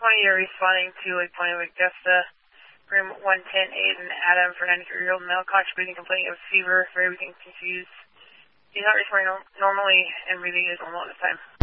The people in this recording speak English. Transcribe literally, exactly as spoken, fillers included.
twenty, you're responding to Lake Point of Augusta, room one ten eight, and Adam for ninety-three-year-old male contributing complaining of fever, for everything confused. He's not responding no normally, and breathing is normal at this time.